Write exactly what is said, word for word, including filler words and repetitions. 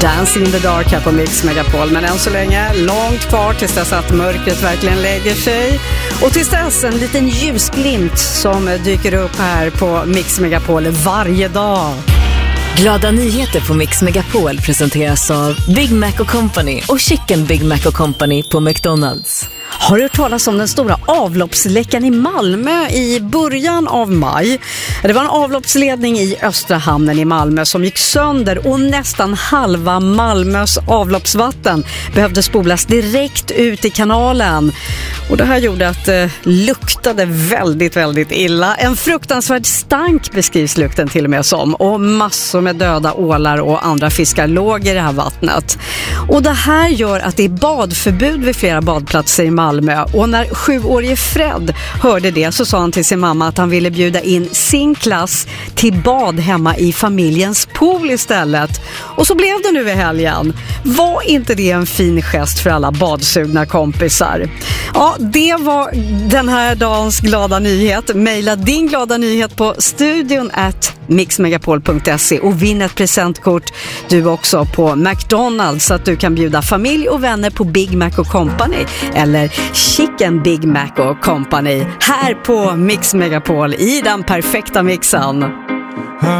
Dancing in the dark här på Mix Megapol. Men än så länge långt kvar tills dess att mörkret verkligen lägger sig. Och tills dess en liten ljusglimt som dyker upp här på Mix Megapol varje dag. Glada nyheter på Mix Megapol presenteras av Big Mac och Company och Chicken Big Mac och Company på McDonald's. Har du hört talas om den stora avloppsläckan i Malmö i början av maj? Det var en avloppsledning i Östra hamnen i Malmö som gick sönder och nästan halva Malmös avloppsvatten behövde spolas direkt ut i kanalen. Och det här gjorde att det luktade väldigt, väldigt illa. En fruktansvärd stank beskrivs lukten till och med som. Och massor med döda ålar och andra fiskar låg i det här vattnet. Och det här gör att det är badförbud vid flera badplatser i Malmö. Och när sjuårige Fred hörde det så sa han till sin mamma att han ville bjuda in sin klass till bad hemma i familjens pool istället. Och så blev det nu i helgen. Var inte det en fin gest för alla badsugna kompisar? Ja, det var den här dagens glada nyhet. Maila din glada nyhet på studion at mixmegapol punkt se och vinn ett presentkort du också på McDonald's så att du kan bjuda familj och vänner på Big Mac och Company eller Chicken Big Mac och Company här på Mix Megapol i den perfekta mixen.